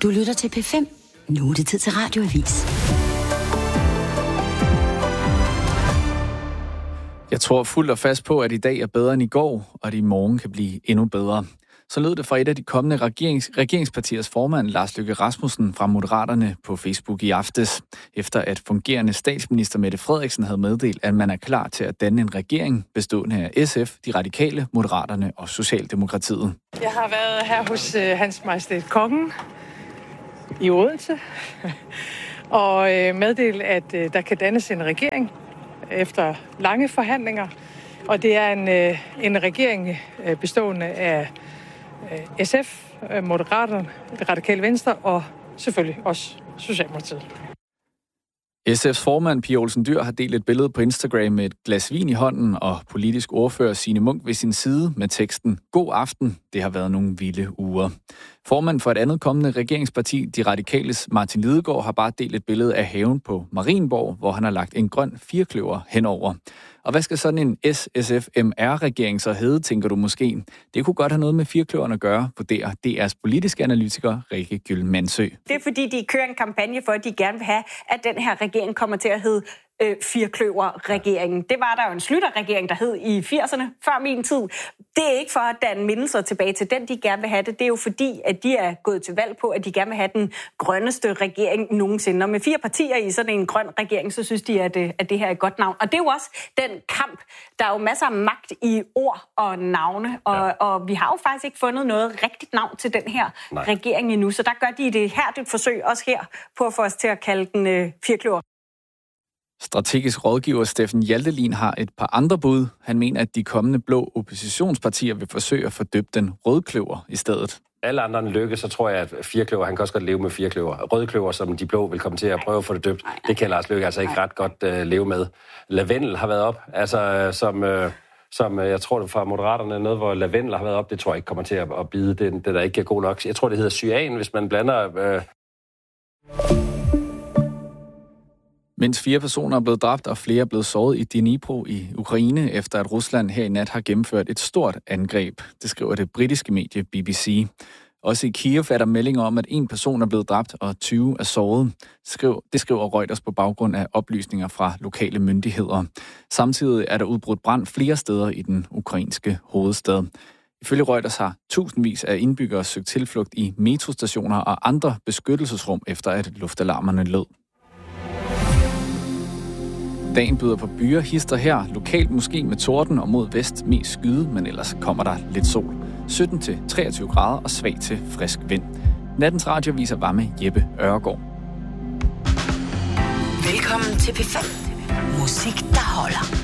Du lytter til P5. Nu er det tid til Radioavis. Jeg tror fuldt og fast på, at i dag er bedre end i går, og at i morgen kan blive endnu bedre. Så lød det fra et af de kommende regeringspartiers formand, Lars Løkke Rasmussen fra Moderaterne på Facebook i aftes, efter at fungerende statsminister Mette Frederiksen havde meddelt, at man er klar til at danne en regering bestående af SF, de radikale, Moderaterne og Socialdemokratiet. Jeg har været her hos Hans Majestæt Kongen i Odense og meddelt, at der kan dannes en regering efter lange forhandlinger. Og det er en regering bestående af SF, Moderaterne, Det Radikale Venstre og selvfølgelig også Socialdemokratiet. SF's formand, Pia Olsen Dyhr, har delt et billede på Instagram med et glas vin i hånden og politisk ordfører Signe Munk ved sin side med teksten "God aften, det har været nogle vilde uger". Formanden for et andet kommende regeringsparti, De Radikales Martin Lidegaard, har bare delt et billede af haven på Marienborg, hvor han har lagt en grøn firkløver henover. Og hvad skal sådan en SSF-MR-regering så hedde, tænker du måske? Det kunne godt have noget med firkløveren at gøre, vurderer DR's politiske analytiker Rikke Gyll-Mansø. Det er fordi, de kører en kampagne for, at de gerne vil have, at den her regering kommer til at hedde firkløver-regeringen. Det var der jo en Schlüter-regering, der hed i 80'erne, før min tid. Det er ikke for at danne mindelser tilbage til den, de gerne vil have det. Det er jo fordi, at de er gået til valg på, at de gerne vil have den grønneste regering nogensinde. Og med 4 partier i sådan en grøn regering, så synes de, at det her er et godt navn. Og det er jo også den kamp. Der er jo masser af magt i ord og navne, og vi har jo faktisk ikke fundet noget rigtigt navn til den her regering endnu. Så der gør de det her et forsøg, også her, på at få os til at kalde den firkløver. Strategisk rådgiver Steffen Hjaltelin har et par andre bud. Han mener, at de kommende blå oppositionspartier vil forsøge at fordøbe den rødkløver i stedet. Alle andre end Løkke, så tror jeg, at firkløver, han kan også godt leve med firkløver. Rødkløver, som de blå vil komme til at prøve at få det døbt, det kan Lars Løkke altså ikke ret godt leve med. Lavendel har været op, altså som jeg tror det fra Moderaterne, noget hvor lavendel har været op, det tror jeg ikke kommer til at bide. Det der ikke er god nok. Jeg tror, det hedder cyan, hvis man blander... Mens 4 personer er blevet dræbt og flere er blevet såret i Dnipro i Ukraine, efter at Rusland her i nat har gennemført et stort angreb. Det skriver det britiske medie BBC. Også i Kiev er der meldinger om, at 1 person er blevet dræbt og 20 er såret. Det skriver Reuters på baggrund af oplysninger fra lokale myndigheder. Samtidig er der udbrudt brand flere steder i den ukrainske hovedstad. Ifølge Reuters har tusindvis af indbyggere søgt tilflugt i metrostationer og andre beskyttelsesrum, efter at luftalarmerne lød. Dagen byder på byer, hister her, lokalt måske med torden og mod vest mest skyde, men ellers kommer der lidt sol. 17-23 grader og svag til frisk vind. Nattens radioaviser var med Jeppe Øregaard. Velkommen til P5. Musik, der holder.